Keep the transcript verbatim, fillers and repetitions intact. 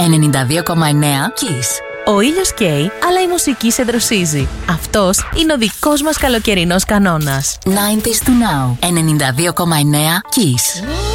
ενενήντα δύο κόμμα εννέα Kiss. Ο ήλιος καίει, αλλά η μουσική σε δροσίζει. Αυτός είναι ο δικός μας καλοκαιρινός κανόνας. ενενήντα to now. ενενήντα δύο κόμμα εννέα Kiss.